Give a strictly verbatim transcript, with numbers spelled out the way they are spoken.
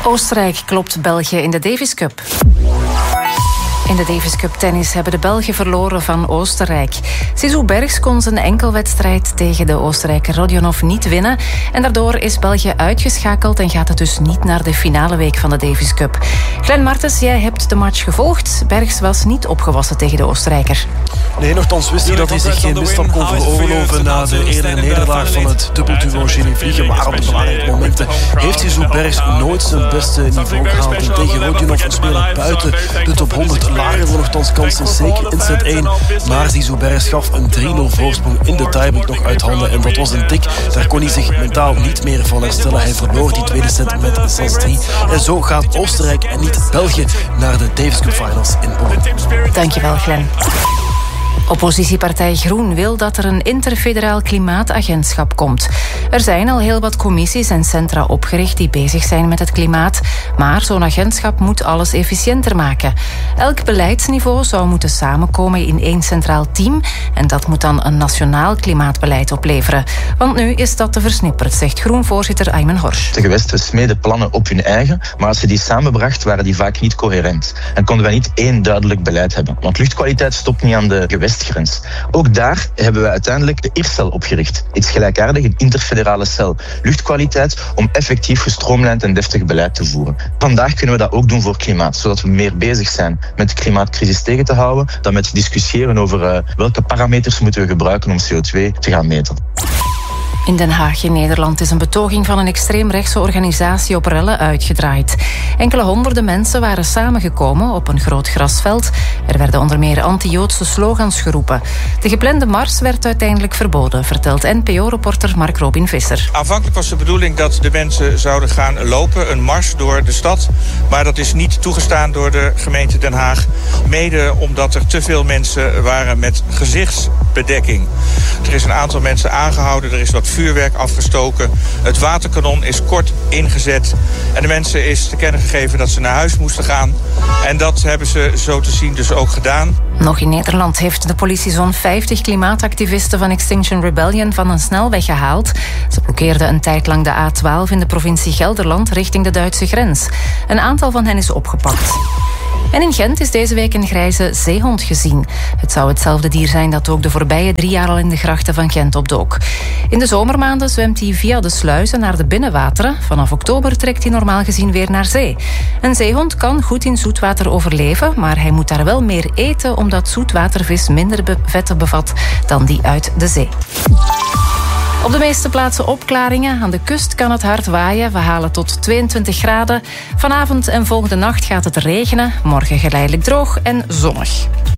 Oostenrijk klopt België in de Davis Cup. In de Davis Cup tennis hebben de Belgen verloren van Oostenrijk. Zizou Bergs kon zijn enkelwedstrijd tegen de Oostenrijker Rodionov niet winnen. En daardoor is België uitgeschakeld en gaat het dus niet naar de finale week van de Davis Cup. Glenn Martens, jij hebt de match gevolgd. Bergs was niet opgewassen tegen de Oostenrijker. Nee, nogthans wist hij dat hij zich geen misstap kon veroorloven na de eerdere nederlaag van het dubbelduo Genie-Vliegen. Maar op belangrijke momenten heeft Zizou Bergs nooit zijn beste niveau gehaald. En tegen Rodionov een speler buiten de top honderd lagen voor nogthans kansen, zeker in set één. Maar Zizou Bergs gaf een drie nul voorsprong in de tiebreak nog uit handen. En dat was een tik. Daar kon hij zich mentaal niet meer van herstellen. Hij verloor die tweede set met zes drie. En zo gaat Oostenrijk en niet België naar de Davis Cup Finals in Polen. Dankjewel, Glenn. Oppositiepartij Groen wil dat er een interfederaal klimaatagentschap komt. Er zijn al heel wat commissies en centra opgericht die bezig zijn met het klimaat. Maar zo'n agentschap moet alles efficiënter maken. Elk beleidsniveau zou moeten samenkomen in één centraal team. En dat moet dan een nationaal klimaatbeleid opleveren. Want nu is dat te versnipperd, zegt Groen-voorzitter Aymen Horsch. De gewesten smeden plannen op hun eigen, maar als ze die samenbracht, waren die vaak niet coherent. En konden wij niet één duidelijk beleid hebben. Want luchtkwaliteit stopt niet aan de gewestgrens. Ook daar hebben we uiteindelijk de I R C E L opgericht. Iets gelijkaardig, een interfederale cel. Luchtkwaliteit om effectief gestroomlijnd en deftig beleid te voeren. Vandaag kunnen we dat ook doen voor klimaat, zodat we meer bezig zijn met de klimaatcrisis tegen te houden, dan met discussiëren over uh, welke parameters moeten we gebruiken om C O twee te gaan meten. In Den Haag in Nederland is een betoging van een extreemrechtse organisatie op rellen uitgedraaid. Enkele honderden mensen waren samengekomen op een groot grasveld. Er werden onder meer anti-Joodse slogans geroepen. De geplande mars werd uiteindelijk verboden, vertelt N P O-reporter Mark Robin Visser. Aanvankelijk was de bedoeling dat de mensen zouden gaan lopen, een mars door de stad. Maar dat is niet toegestaan door de gemeente Den Haag. Mede omdat er te veel mensen waren met gezichtsbedekking. Er is een aantal mensen aangehouden, er is wat vuurwerk afgestoken. Het waterkanon is kort ingezet. En de mensen is te kennen gegeven dat ze naar huis moesten gaan. En dat hebben ze zo te zien dus ook gedaan. Nog in Nederland heeft de politie zo'n vijftig klimaatactivisten van Extinction Rebellion van een snelweg gehaald. Ze blokkeerden een tijd lang de A twaalf in de provincie Gelderland richting de Duitse grens. Een aantal van hen is opgepakt. En in Gent is deze week een grijze zeehond gezien. Het zou hetzelfde dier zijn dat ook de voorbije drie jaar al in de grachten van Gent opdook. In de zomermaanden zwemt hij via de sluizen naar de binnenwateren. Vanaf oktober trekt hij normaal gezien weer naar zee. Een zeehond kan goed in zoetwater overleven, maar hij moet daar wel meer eten omdat zoetwatervis minder be- vetten bevat dan die uit de zee. Op de meeste plaatsen opklaringen. Aan de kust kan het hard waaien. We halen tot tweeëntwintig graden. Vanavond en volgende nacht gaat het regenen. Morgen geleidelijk droog en zonnig.